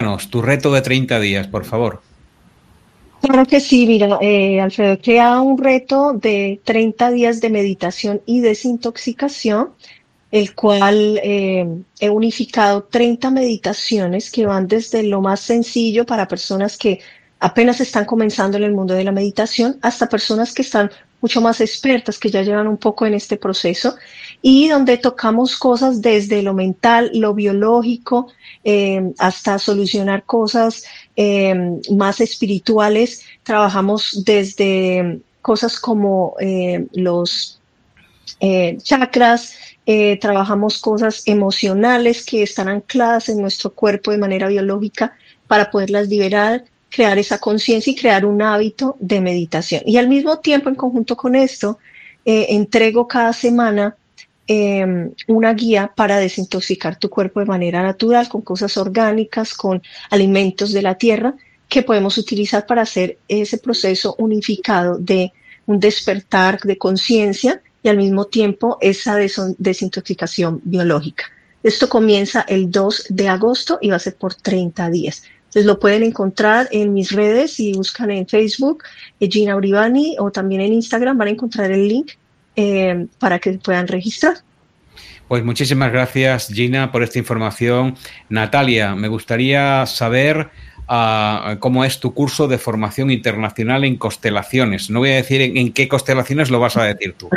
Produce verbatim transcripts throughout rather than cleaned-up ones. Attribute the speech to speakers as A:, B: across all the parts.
A: Cuéntanos tu reto de treinta días, por favor.
B: Claro que sí, mira, eh, Alfredo, he creado un reto de treinta días de meditación y desintoxicación, el cual eh, he unificado treinta meditaciones que van desde lo más sencillo para personas que apenas están comenzando en el mundo de la meditación hasta personas que están mucho más expertas, que ya llevan un poco en este proceso, y donde tocamos cosas desde lo mental, lo biológico, eh, hasta solucionar cosas eh, más espirituales. Trabajamos desde cosas como eh, los eh, chakras, eh, trabajamos cosas emocionales que están ancladas en nuestro cuerpo de manera biológica para poderlas liberar, crear esa conciencia y crear un hábito de meditación. Y al mismo tiempo, en conjunto con esto, eh, entrego cada semana eh, una guía para desintoxicar tu cuerpo de manera natural, con cosas orgánicas, con alimentos de la tierra, que podemos utilizar para hacer ese proceso unificado de un despertar de conciencia y al mismo tiempo esa des- desintoxicación biológica. Esto comienza el dos de agosto y va a ser por treinta días. Entonces lo pueden encontrar en mis redes, si buscan en Facebook, eh, Gina Uribani, o también en Instagram van a encontrar el link eh, para que puedan registrar.
A: Pues muchísimas gracias, Gina, por esta información. Natalia, me gustaría saber uh, cómo es tu curso de formación internacional en constelaciones. No voy a decir en, en qué constelaciones lo vas a decir tú.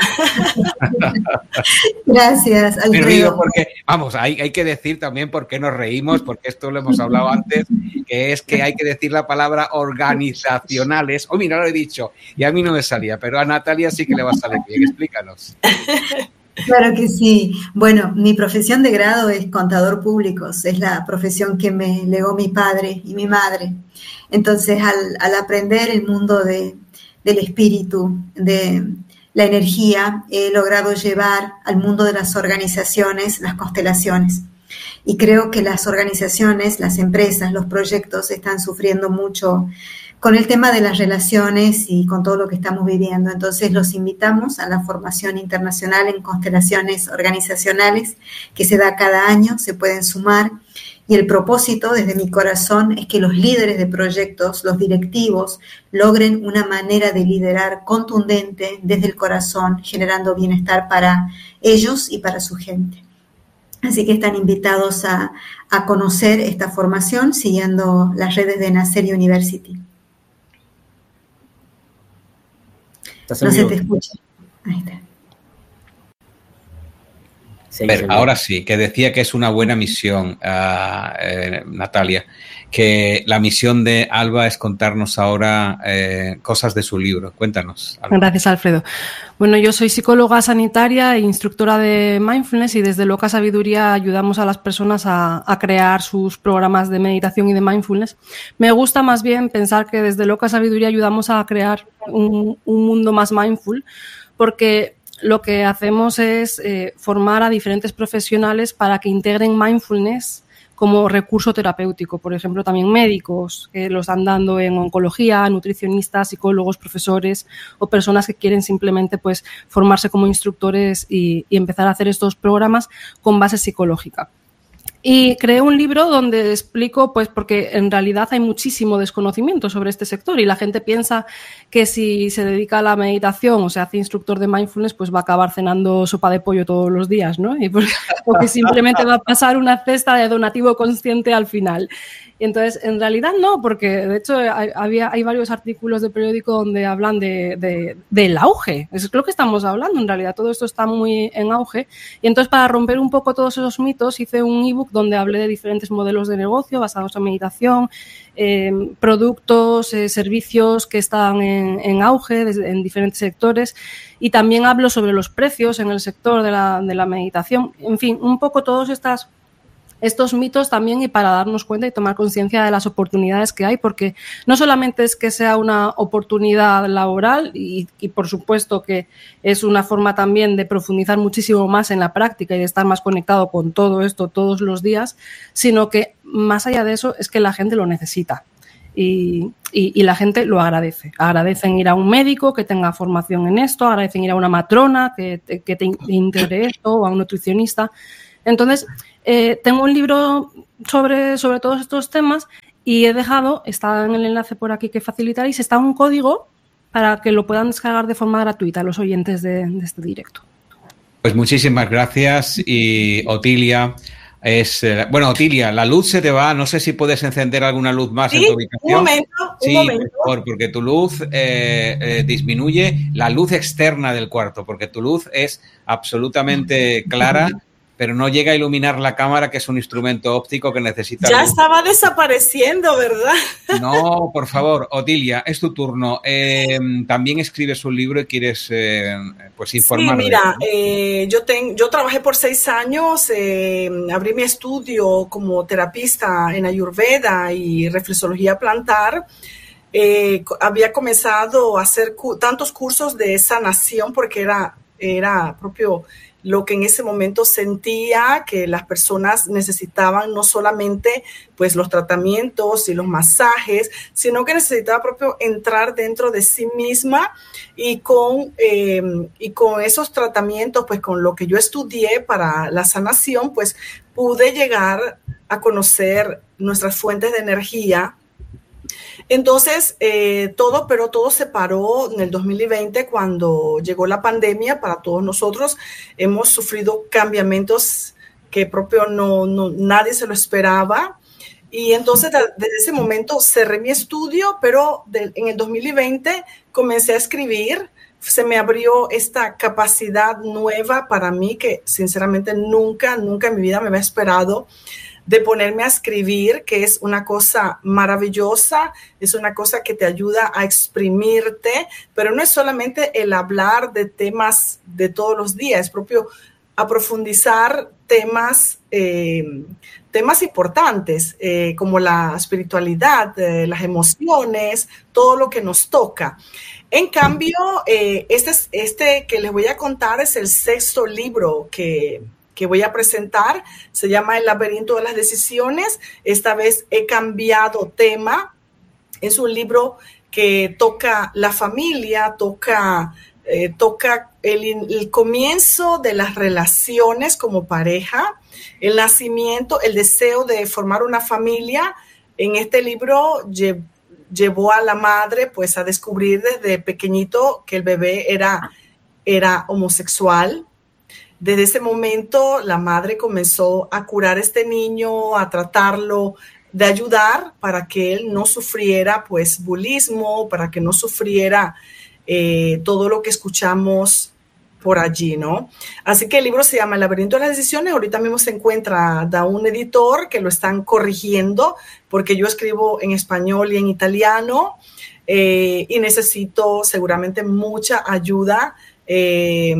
C: Gracias, Alfredo.
A: Me río porque, vamos, hay, hay que decir también por qué nos reímos, porque esto lo hemos hablado antes, que es que hay que decir la palabra organizacionales. Oh, mira, lo he dicho, y a mí no me salía, pero a Natalia sí que le va a salir bien. Explícanos.
C: Claro que sí. Bueno, mi profesión de grado es contador público, es la profesión que me legó mi padre y mi madre. Entonces, al, al aprender el mundo de, del espíritu, de la energía, he logrado llevar al mundo de las organizaciones las constelaciones. Y creo que las organizaciones, las empresas, los proyectos están sufriendo mucho con el tema de las relaciones y con todo lo que estamos viviendo. Entonces los invitamos a la formación internacional en constelaciones organizacionales que se da cada año, se pueden sumar. Y el propósito desde mi corazón es que los líderes de proyectos, los directivos, logren una manera de liderar contundente desde el corazón, generando bienestar para ellos y para su gente. Así que están invitados a, a conocer esta formación siguiendo las redes de Nacer University. No se te escucha. Ahí está.
A: Sí, Pero ahora sí, que decía que es una buena misión, uh, eh, Natalia, que la misión de Alba es contarnos ahora eh, cosas de su libro. Cuéntanos, Alba.
D: Gracias, Alfredo. Bueno, yo soy psicóloga sanitaria e instructora de mindfulness y desde Loca Sabiduría ayudamos a las personas a, a crear sus programas de meditación y de mindfulness. Me gusta más bien pensar que desde Loca Sabiduría ayudamos a crear un, un mundo más mindful, porque lo que hacemos es eh, formar a diferentes profesionales para que integren mindfulness como recurso terapéutico. Por ejemplo, también médicos que lo están dando en oncología, nutricionistas, psicólogos, profesores o personas que quieren simplemente pues, formarse como instructores y, y empezar a hacer estos programas con base psicológica. Y creé un libro donde explico, pues porque en realidad hay muchísimo desconocimiento sobre este sector y la gente piensa que si se dedica a la meditación o se hace instructor de mindfulness, pues va a acabar cenando sopa de pollo todos los días, ¿no? Y porque, o que simplemente va a pasar una cesta de donativo consciente al final. Y entonces, en realidad no, porque de hecho hay, había, hay varios artículos de periódico donde hablan de, de, del auge. Es lo que estamos hablando, en realidad todo esto está muy en auge. Y entonces, para romper un poco todos esos mitos, hice un ebook donde hablé de diferentes modelos de negocio basados en meditación, eh, productos, eh, servicios que están en, en auge desde, en diferentes sectores. Y también hablo sobre los precios en el sector de la, de la meditación. En fin, un poco todos estas... estos mitos también y para darnos cuenta y tomar conciencia de las oportunidades que hay, porque no solamente es que sea una oportunidad laboral y, y por supuesto que es una forma también de profundizar muchísimo más en la práctica y de estar más conectado con todo esto todos los días, sino que más allá de eso es que la gente lo necesita. Y, y, y la gente lo agradece. Agradecen ir a un médico que tenga formación en esto, agradecen ir a una matrona que te, que te integre esto o a un nutricionista. Entonces, eh, tengo un libro sobre, sobre todos estos temas y he dejado, está en el enlace por aquí que facilitaréis, está un código para que lo puedan descargar de forma gratuita los oyentes de, de este directo.
A: Pues muchísimas gracias y Otilia es... Eh, bueno, Otilia, la luz se te va, no sé si puedes encender alguna luz más
E: sí,
A: en tu habitación.
E: Un momento, un
A: sí,
E: momento.
A: por favor, porque tu luz eh, eh, disminuye la luz externa del cuarto, porque tu luz es absolutamente clara, pero no llega a iluminar la cámara, que es un instrumento óptico que necesita
E: Ya
A: luz.
E: estaba desapareciendo, ¿verdad?
A: No, por favor, Otilia, es tu turno. Eh, también escribes un libro y quieres eh, pues informar.
E: Sí, mira,
A: de
E: eh, yo, ten, yo trabajé por seis años, eh, abrí mi estudio como terapista en Ayurveda y reflexología plantar. Eh, había comenzado a hacer cu tantos cursos de sanación porque era, era propio lo que en ese momento sentía que las personas necesitaban, no solamente pues los tratamientos y los masajes, sino que necesitaba propio entrar dentro de sí misma y con, eh, y con esos tratamientos, pues con lo que yo estudié para la sanación, pues pude llegar a conocer nuestras fuentes de energía. Entonces, eh, todo, pero todo se paró en el dos mil veinte cuando llegó la pandemia. Para todos nosotros hemos sufrido cambiamientos que propio no, no nadie se lo esperaba. Y entonces, desde ese momento cerré mi estudio, pero de, en el dos mil veinte comencé a escribir. Se me abrió esta capacidad nueva para mí que sinceramente nunca, nunca en mi vida me había esperado, de ponerme a escribir, que es una cosa maravillosa, es una cosa que te ayuda a exprimirte, pero no es solamente el hablar de temas de todos los días, es propio a profundizar temas, eh, temas importantes, eh, como la espiritualidad, eh, las emociones, todo lo que nos toca. En cambio, eh, este, este que les voy a contar es el sexto libro que... que voy a presentar, se llama El laberinto de las decisiones. Esta vez he cambiado tema. Es un libro que toca la familia, toca, eh, toca el, el comienzo de las relaciones como pareja, el nacimiento, el deseo de formar una familia. En este libro lle, llevó a la madre pues a descubrir desde pequeñito que el bebé era, era homosexual. Desde ese momento, la madre comenzó a curar a este niño, a tratarlo, de ayudar para que él no sufriera, pues, bullismo, para que no sufriera eh, todo lo que escuchamos por allí, ¿no? Así que el libro se llama El laberinto de las decisiones. Ahorita mismo se encuentra da un editor que lo están corrigiendo porque yo escribo en español y en italiano eh, y necesito seguramente mucha ayuda eh,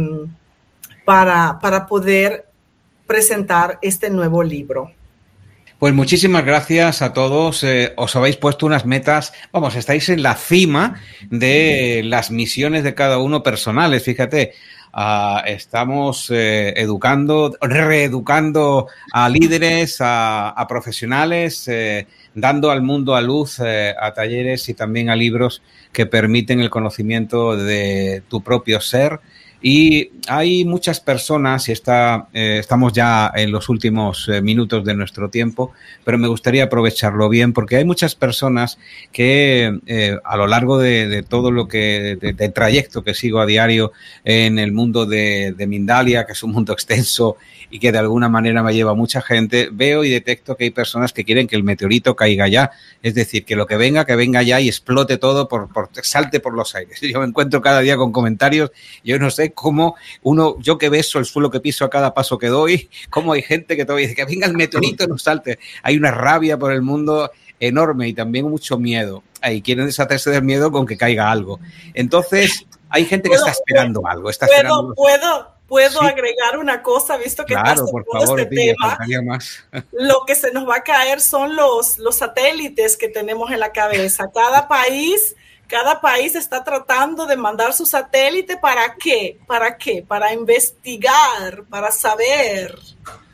E: Para, para poder presentar este nuevo libro.
A: Pues muchísimas gracias a todos. Eh, os habéis puesto unas metas, vamos, estáis en la cima de las misiones de cada uno personales. Fíjate, uh, estamos eh, educando, reeducando a líderes, a, a profesionales, eh, dando al mundo a luz, eh, a talleres y también a libros que permiten el conocimiento de tu propio ser. Y hay muchas personas, y está, eh, estamos ya en los últimos eh, minutos de nuestro tiempo, pero me gustaría aprovecharlo bien porque hay muchas personas que eh, a lo largo de, de todo lo que, de, de trayecto que sigo a diario en el mundo de, de Mindalia, que es un mundo extenso y que de alguna manera me lleva mucha gente, veo y detecto que hay personas que quieren que el meteorito caiga ya. Es decir, que lo que venga, que venga ya y explote todo, por, por salte por los aires. Yo me encuentro cada día con comentarios, yo no sé cómo uno, yo que beso el suelo que piso a cada paso que doy, cómo hay gente que todavía dice que venga el meteorito y nos salte. Hay una rabia por el mundo enorme y también mucho miedo. Ahí quieren deshacerse del miedo con que caiga algo. Entonces, hay gente que está esperando algo. Está
E: ¿Puedo,
A: esperando...
E: puedo, puedo
A: sí.
E: agregar una cosa, visto que
A: claro, por favor,
E: este
A: Otilia,
E: tema?
A: faltaría más.
E: Lo que se nos va a caer son los, los satélites que tenemos en la cabeza. Cada país... Cada país está tratando de mandar su satélite. ¿Para qué? ¿Para qué? Para investigar, para saber.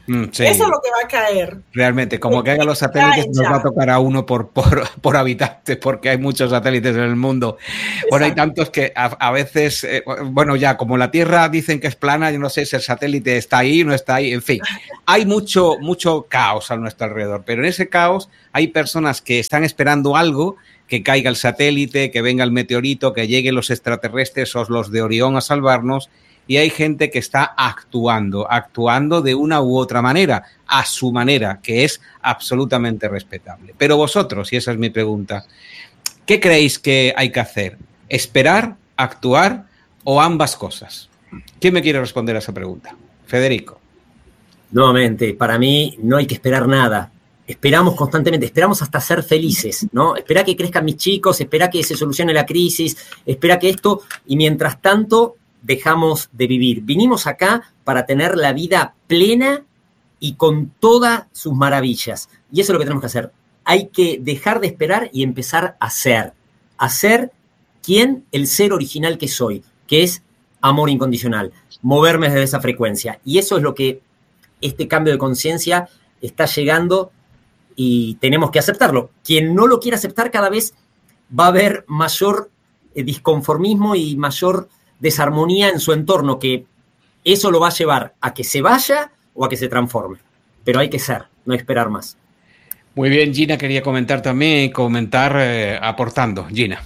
A: Mm, sí.
E: Eso es lo que va a caer.
A: Realmente, como caigan los satélites, nos va a tocar a uno por, por, por habitante, porque hay muchos satélites en el mundo. Exacto. Bueno, hay tantos que a, a veces, eh, bueno, ya como la Tierra dicen que es plana, yo no sé si el satélite está ahí, no está ahí, en fin. Hay mucho, mucho caos a nuestro alrededor, pero en ese caos hay personas que están esperando algo, que caiga el satélite, que venga el meteorito, que lleguen los extraterrestres o los de Orión a salvarnos. Y hay gente que está actuando, actuando de una u otra manera, a su manera, que es absolutamente respetable. Pero vosotros, y esa es mi pregunta, ¿qué creéis que hay que hacer? ¿Esperar, actuar o ambas cosas? ¿Quién me quiere responder a esa pregunta? Federico.
F: Nuevamente, para mí no hay que esperar nada. Esperamos constantemente, esperamos hasta ser felices, ¿no? Espera que crezcan mis chicos, espera que se solucione la crisis, espera que esto, y mientras tanto dejamos de vivir. Vinimos acá para tener la vida plena y con todas sus maravillas. Y eso es lo que tenemos que hacer. Hay que dejar de esperar y empezar a ser. A ser quién, el ser original que soy, que es amor incondicional. Moverme desde esa frecuencia. Y eso es lo que este cambio de conciencia está llegando y tenemos que aceptarlo. Quien no lo quiera aceptar, cada vez va a haber mayor eh, disconformismo y mayor desarmonía en su entorno, que eso lo va a llevar a que se vaya o a que se transforme. Pero hay que ser, no esperar más.
A: Muy bien, Gina quería comentar también, comentar eh, aportando. Gina.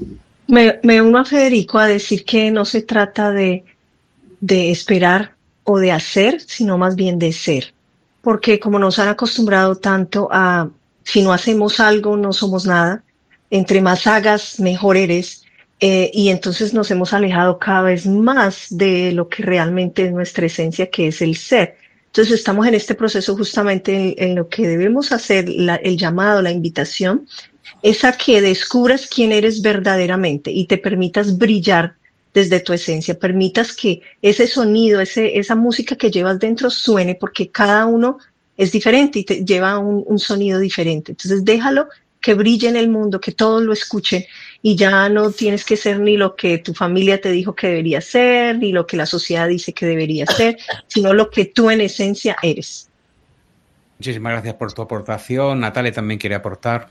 B: Me, me uno a Federico a decir que no se trata de, de esperar o de hacer, sino más bien de ser. Porque como nos han acostumbrado tanto a, si no hacemos algo, no somos nada, entre más hagas, mejor eres. Eh, y entonces nos hemos alejado cada vez más de lo que realmente es nuestra esencia, que es el ser. Entonces estamos en este proceso justamente en, en lo que debemos hacer, la, el llamado, la invitación, es a que descubras quién eres verdaderamente y te permitas brillar desde tu esencia, permitas que ese sonido, ese, esa música que llevas dentro suene, porque cada uno es diferente y te lleva un, un sonido diferente. Entonces déjalo que brille en el mundo, que todos lo escuchen. Y ya no tienes que ser ni lo que tu familia te dijo que debería ser, ni lo que la sociedad dice que debería ser, sino lo que tú en esencia eres.
A: Muchísimas gracias por tu aportación. Natalia también quiere aportar.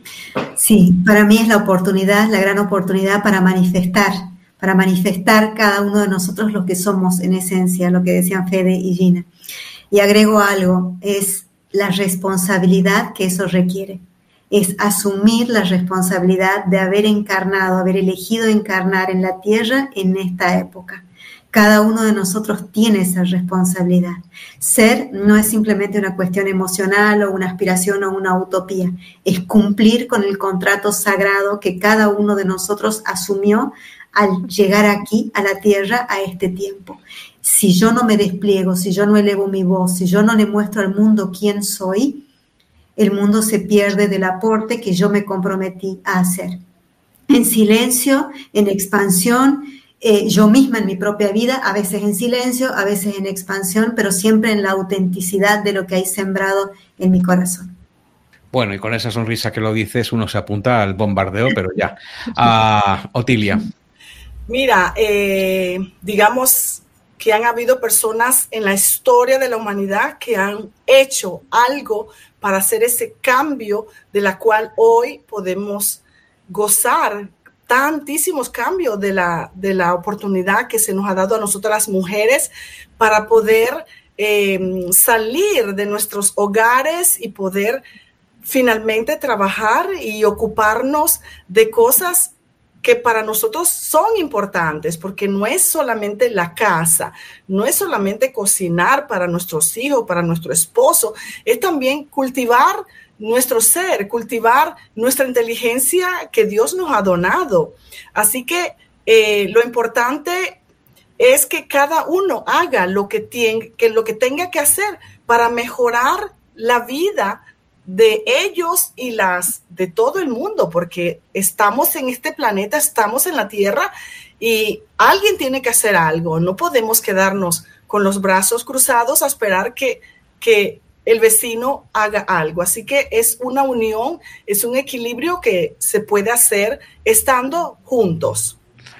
C: Sí, para mí es la oportunidad, la gran oportunidad para manifestar, para manifestar cada uno de nosotros lo que somos en esencia, lo que decían Fede y Gina. Y agrego algo, es la responsabilidad que eso requiere. Es asumir la responsabilidad de haber encarnado, haber elegido encarnar en la Tierra en esta época. Cada uno de nosotros tiene esa responsabilidad. Ser no es simplemente una cuestión emocional o una aspiración o una utopía. Es cumplir con el contrato sagrado que cada uno de nosotros asumió al llegar aquí a la Tierra a este tiempo. Si yo no me despliego, si yo no elevo mi voz, si yo no le muestro al mundo quién soy, el mundo se pierde del aporte que yo me comprometí a hacer. En silencio, en expansión, eh, yo misma en mi propia vida, a veces en silencio, a veces en expansión, pero siempre en la autenticidad de lo que hay sembrado en mi corazón.
A: Bueno, y con esa sonrisa que lo dices, uno se apunta al bombardeo, pero ya. Uh, Otilia.
E: Mira, eh, digamos que han habido personas en la historia de la humanidad que han hecho algo para hacer ese cambio de la cual hoy podemos gozar, tantísimos cambios de la, de la oportunidad que se nos ha dado a nosotras las mujeres para poder eh, salir de nuestros hogares y poder finalmente trabajar y ocuparnos de cosas que para nosotros son importantes, porque no es solamente la casa, no es solamente cocinar para nuestros hijos, para nuestro esposo, es también cultivar nuestro ser, cultivar nuestra inteligencia que Dios nos ha donado. Así que eh, lo importante es que cada uno haga lo que, tiene, que lo que tenga que hacer para mejorar la vida de ellos y las de todo el mundo, porque estamos en este planeta, estamos en la Tierra y alguien tiene que hacer algo. No podemos quedarnos con los brazos cruzados a esperar que, que el vecino haga algo. Así que es una unión, es un equilibrio que se puede hacer estando juntos.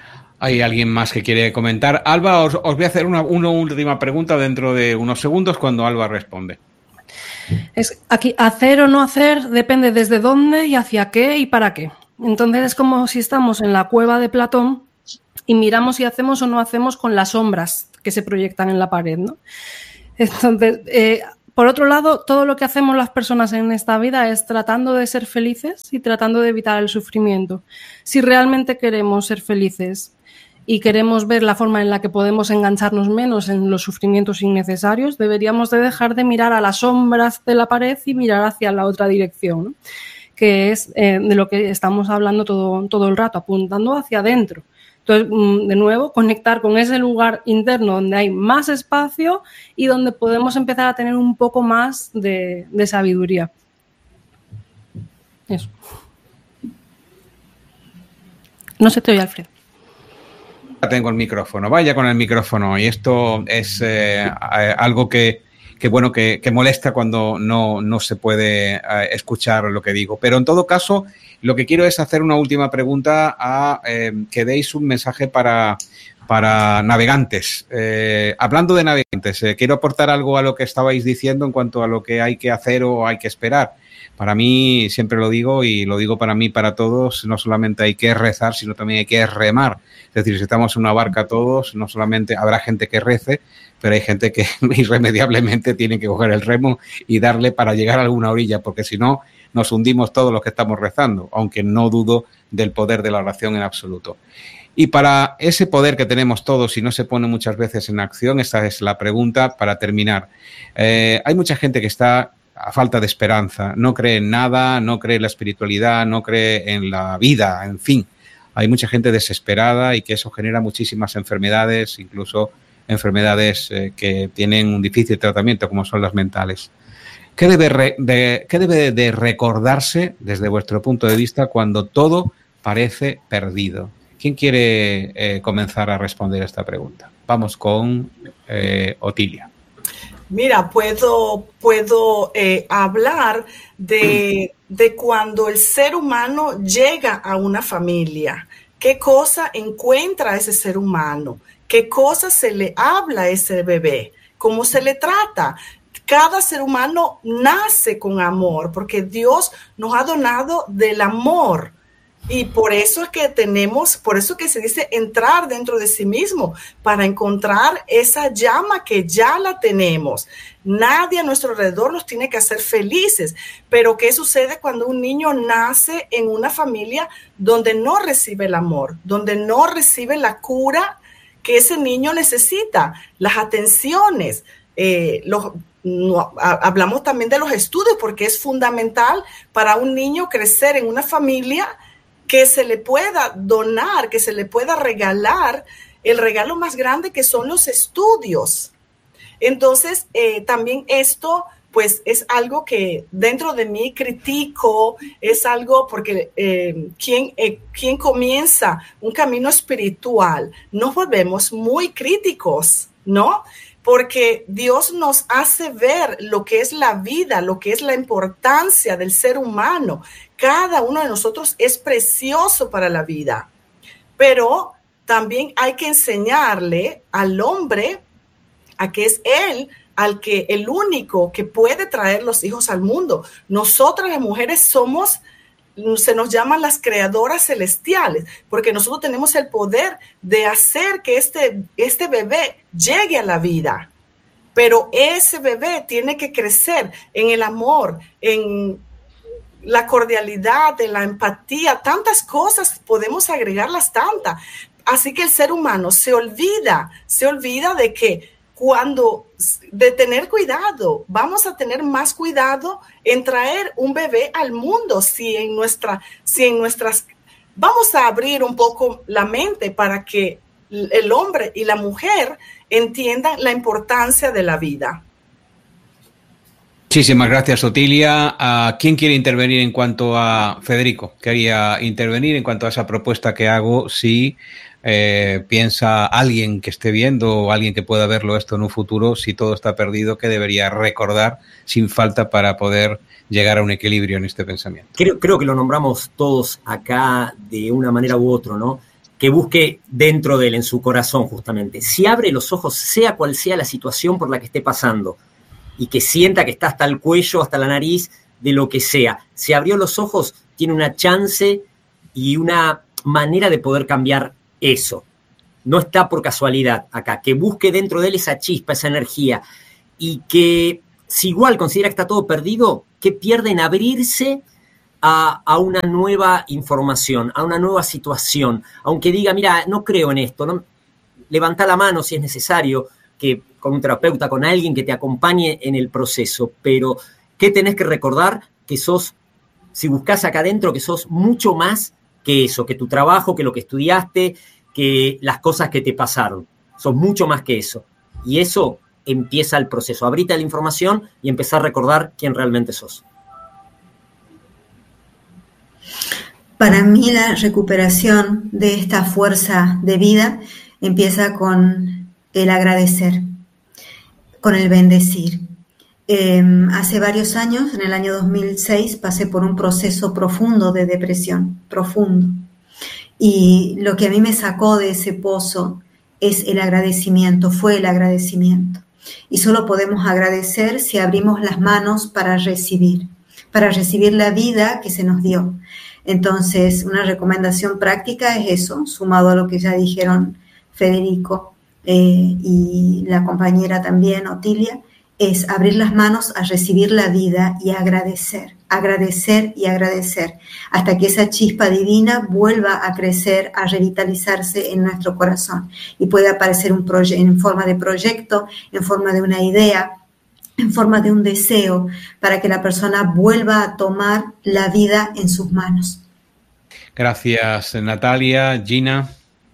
A: ¿Hay alguien más que quiere comentar? Alba, os, os voy a hacer una, una última pregunta dentro de unos segundos cuando Alba responde.
D: Es aquí, hacer o no hacer depende desde dónde y hacia qué y para qué. Entonces es como si estamos en la cueva de Platón y miramos si hacemos o no hacemos con las sombras que se proyectan en la pared, ¿no? Entonces, eh, por otro lado, todo lo que hacemos las personas en esta vida es tratando de ser felices y tratando de evitar el sufrimiento. Si realmente queremos ser felices y queremos ver la forma en la que podemos engancharnos menos en los sufrimientos innecesarios, deberíamos de dejar de mirar a las sombras de la pared y mirar hacia la otra dirección, ¿no? Que es eh, de lo que estamos hablando todo, todo el rato, apuntando hacia adentro. Entonces, de nuevo, conectar con ese lugar interno donde hay más espacio y donde podemos empezar a tener un poco más de, de sabiduría. Eso. No se te oye, Alfredo.
A: Tengo el micrófono, vaya con el micrófono. Y esto es eh, algo que, que bueno, que, que molesta cuando no, no se puede eh, escuchar lo que digo. Pero en todo caso, lo que quiero es hacer una última pregunta a eh, que deis un mensaje para, para navegantes. Eh, hablando de navegantes, eh, quiero aportar algo a lo que estabais diciendo en cuanto a lo que hay que hacer o hay que esperar. Para mí, siempre lo digo y lo digo para mí, para todos, no solamente hay que rezar, sino también hay que remar. Es decir, si estamos en una barca todos, no solamente habrá gente que rece, pero hay gente que irremediablemente tiene que coger el remo y darle para llegar a alguna orilla, porque si no, nos hundimos todos los que estamos rezando, aunque no dudo del poder de la oración en absoluto. Y para ese poder que tenemos todos y no se pone muchas veces en acción, esa es la pregunta para terminar. Eh, hay mucha gente que está a falta de esperanza, no cree en nada, no cree en la espiritualidad, no cree en la vida, en fin. Hay mucha gente desesperada y que eso genera muchísimas enfermedades, incluso enfermedades eh, que tienen un difícil tratamiento, como son las mentales. ¿Qué debe, re, de, ¿Qué debe de recordarse desde vuestro punto de vista cuando todo parece perdido? ¿Quién quiere eh, comenzar a responder a esta pregunta? Vamos con eh, Otilia.
E: Mira, puedo, puedo eh, hablar de, de cuando el ser humano llega a una familia. ¿Qué cosa encuentra ese ser humano? ¿Qué cosa se le habla a ese bebé? ¿Cómo se le trata? Cada ser humano nace con amor porque Dios nos ha donado del amor. Y por eso es que tenemos, por eso que se dice entrar dentro de sí mismo, para encontrar esa llama que ya la tenemos. Nadie a nuestro alrededor nos tiene que hacer felices. Pero ¿qué sucede cuando un niño nace en una familia donde no recibe el amor, donde no recibe la cura que ese niño necesita, las atenciones, eh, los... No, hablamos también de los estudios porque es fundamental para un niño crecer en una familia que se le pueda donar, que se le pueda regalar el regalo más grande que son los estudios. Entonces, eh, también esto, pues, es algo que dentro de mí critico, es algo porque eh, quien, eh, quien comienza un camino espiritual, nos volvemos muy críticos, ¿no? Porque Dios nos hace ver lo que es la vida, lo que es la importancia del ser humano. Cada uno de nosotros es precioso para la vida, pero también hay que enseñarle al hombre a que es él, al que el único que puede traer los hijos al mundo. Nosotras las mujeres somos, se nos llaman las creadoras celestiales, porque nosotros tenemos el poder de hacer que este, este bebé llegue a la vida. Pero ese bebé tiene que crecer en el amor, en la cordialidad, en la empatía, tantas cosas, podemos agregarlas tantas. Así que el ser humano se olvida, se olvida de que cuando, de tener cuidado, vamos a tener más cuidado en traer un bebé al mundo, si en nuestra, si en nuestras, vamos a abrir un poco la mente para que el hombre y la mujer entiendan la importancia de la vida.
A: Muchísimas gracias, Otilia. ¿A quién quiere intervenir en cuanto a Federico? Quería intervenir en cuanto a esa propuesta que hago. Si eh, piensa alguien que esté viendo o alguien que pueda verlo esto en un futuro, si todo está perdido, ¿qué debería recordar sin falta para poder llegar a un equilibrio en este pensamiento?
F: Creo, creo que lo nombramos todos acá de una manera u otra, ¿no? que busque dentro de él, en su corazón justamente. Si abre los ojos, sea cual sea la situación por la que esté pasando, y que sienta que está hasta el cuello, hasta la nariz, de lo que sea. Si abrió los ojos, tiene una chance y una manera de poder cambiar eso. No está por casualidad acá. Que busque dentro de él esa chispa, esa energía, y que si igual considera que está todo perdido, que pierde en abrirse A, a una nueva información, a una nueva situación. Aunque diga, mira, no creo en esto, ¿no? Levanta la mano si es necesario, que con un terapeuta, con alguien que te acompañe en el proceso. Pero, ¿qué tenés que recordar? Que sos, si buscás acá adentro, que sos mucho más que eso, que tu trabajo, que lo que estudiaste, que las cosas que te pasaron. Sos mucho más que eso. Y eso empieza el proceso. Abrite a la información y empezar a recordar quién realmente sos.
C: Para mí la recuperación de esta fuerza de vida empieza con el agradecer, con el bendecir. Eh, hace varios años, en el año dos mil seis, pasé por un proceso profundo de depresión, profundo. Y lo que a mí me sacó de ese pozo es el agradecimiento, fue el agradecimiento. Y solo podemos agradecer si abrimos las manos para recibir, para recibir la vida que se nos dio. Entonces, una recomendación práctica es eso, sumado a lo que ya dijeron Federico eh, y la compañera también, Otilia, es abrir las manos a recibir la vida y agradecer, agradecer y agradecer, hasta que esa chispa divina vuelva a crecer, a revitalizarse en nuestro corazón y puede aparecer un proye- en forma de proyecto, en forma de una idea, en forma de un deseo, para que la persona vuelva a tomar la vida en sus manos.
A: Gracias, Natalia. Gina.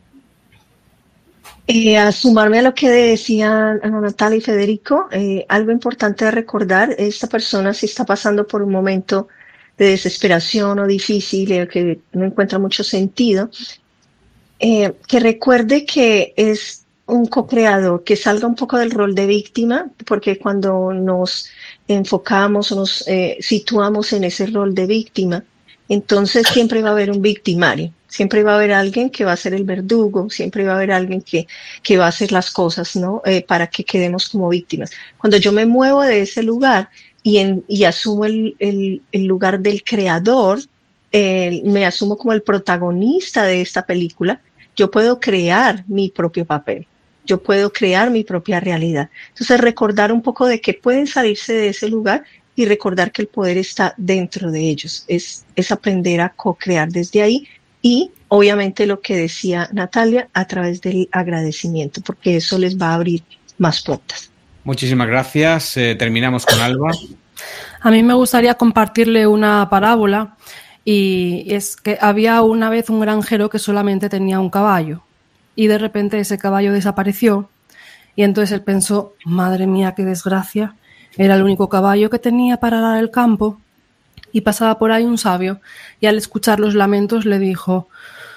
B: Eh, a sumarme a lo que decían Ana Natalia y Federico, eh, algo importante de recordar, esta persona si está pasando por un momento de desesperación o difícil, en el que no encuentra mucho sentido, eh, que recuerde que es un co-creador, que salga un poco del rol de víctima, porque cuando nos enfocamos o nos eh, situamos en ese rol de víctima, entonces siempre va a haber un victimario, siempre va a haber alguien que va a ser el verdugo, siempre va a haber alguien que, que va a hacer las cosas, ¿no? Eh, para que quedemos como víctimas. Cuando yo me muevo de ese lugar y, en, y asumo el, el, el lugar del creador, eh, me asumo como el protagonista de esta película, yo puedo crear mi propio papel. Yo puedo crear mi propia realidad. Entonces, recordar un poco de que pueden salirse de ese lugar y recordar que el poder está dentro de ellos. Es, es aprender a co-crear desde ahí y, obviamente, lo que decía Natalia, a través del agradecimiento, porque eso les va a abrir más puertas.
A: Muchísimas gracias. Eh, terminamos con Alba.
D: A mí me gustaría compartirle una parábola y es que había una vez un granjero que solamente tenía un caballo. Y de repente ese caballo desapareció y entonces él pensó, madre mía, qué desgracia, era el único caballo que tenía para arar el campo. Y pasaba por ahí un sabio y al escuchar los lamentos le dijo,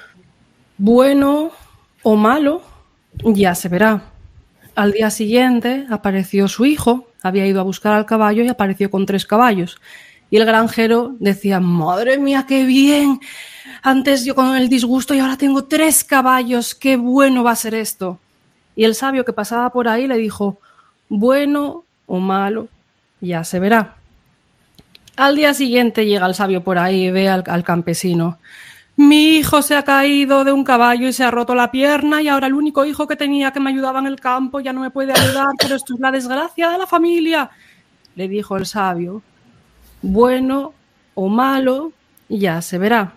D: bueno o malo, ya se verá. Al día siguiente apareció su hijo, había ido a buscar al caballo y apareció con tres caballos. Y el granjero decía, madre mía, qué bien, antes yo con el disgusto y ahora tengo tres caballos, qué bueno va a ser esto. Y el sabio que pasaba por ahí le dijo, bueno o malo, ya se verá. Al día siguiente llega el sabio por ahí y ve al, al campesino. Mi hijo se ha caído de un caballo y se ha roto la pierna y ahora el único hijo que tenía que me ayudaba en el campo ya no me puede ayudar, pero esto es la desgracia de la familia. Le dijo el sabio, bueno o malo, ya se verá.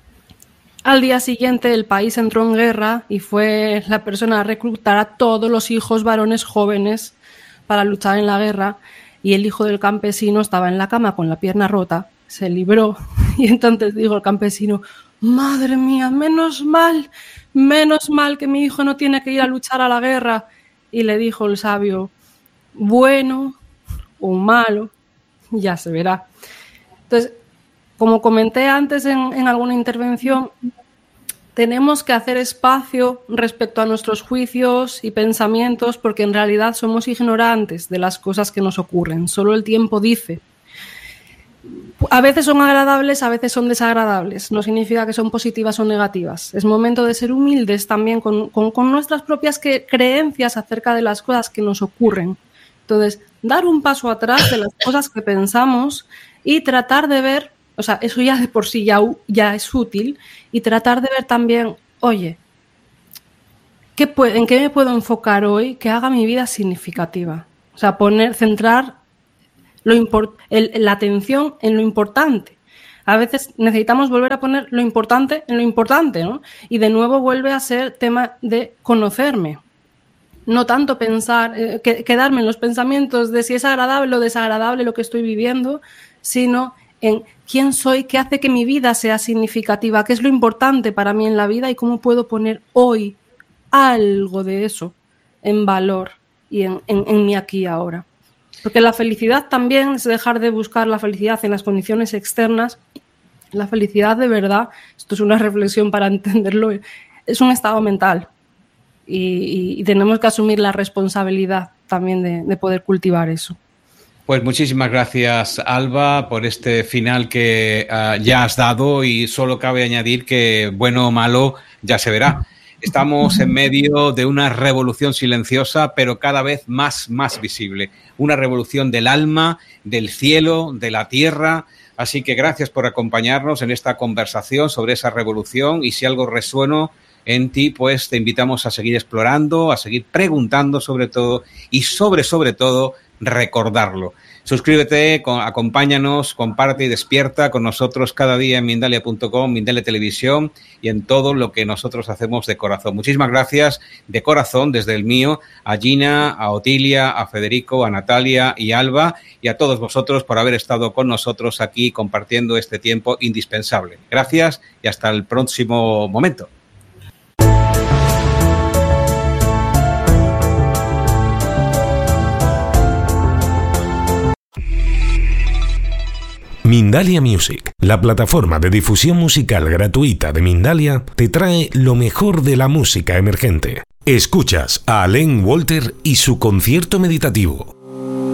D: Al día siguiente el país entró en guerra y fue la persona a reclutar a todos los hijos varones jóvenes para luchar en la guerra y el hijo del campesino estaba en la cama con la pierna rota, se libró y entonces dijo el campesino, madre mía, menos mal, menos mal que mi hijo no tiene que ir a luchar a la guerra. Y le dijo el sabio, bueno o malo, ya se verá. Entonces, como comenté antes en, en alguna intervención, tenemos que hacer espacio respecto a nuestros juicios y pensamientos porque en realidad somos ignorantes de las cosas que nos ocurren. Solo el tiempo dice. A veces son agradables, a veces son desagradables. No significa que son positivas o negativas. Es momento de ser humildes también con, con, con nuestras propias que, creencias acerca de las cosas que nos ocurren. Entonces, dar un paso atrás de las cosas que pensamos y tratar de ver, o sea, eso ya de por sí ya, ya es útil, y tratar de ver también, oye, ¿qué puede, ¿en qué me puedo enfocar hoy que haga mi vida significativa? O sea, poner, centrar Lo import- el, la atención en lo importante. A veces necesitamos volver a poner lo importante en lo importante, ¿no? Y de nuevo vuelve a ser tema de conocerme. No tanto pensar, eh, que, quedarme en los pensamientos de si es agradable o desagradable lo que estoy viviendo, sino en quién soy, qué hace que mi vida sea significativa, qué es lo importante para mí en la vida y cómo puedo poner hoy algo de eso en valor y en, en, en mi aquí y ahora. Porque la felicidad también es dejar de buscar la felicidad en las condiciones externas. La felicidad de verdad, esto es una reflexión para entenderlo, es un estado mental y, y, y tenemos que asumir la responsabilidad también de, de poder cultivar eso.
A: Pues muchísimas gracias, Alba, por este final que uh, ya has dado, y solo cabe añadir que bueno o malo ya se verá. Estamos en medio de una revolución silenciosa, pero cada vez más, más visible. Una revolución del alma, del cielo, de la tierra. Así que gracias por acompañarnos en esta conversación sobre esa revolución, y si algo resueno en ti, pues te invitamos a seguir explorando, a seguir preguntando sobre todo, y sobre, sobre todo, recordarlo. Suscríbete, acompáñanos, comparte y despierta con nosotros cada día en Mindalia punto com, Mindalia Televisión, y en todo lo que nosotros hacemos de corazón. Muchísimas gracias de corazón, desde el mío, a Gina, a Otilia, a Federico, a Natalia y Alba, y a todos vosotros por haber estado con nosotros aquí compartiendo este tiempo indispensable. Gracias y hasta el próximo momento.
G: Mindalia Music, la plataforma de difusión musical gratuita de Mindalia, te trae lo mejor de la música emergente. Escuchas a Alain Walter y su concierto meditativo.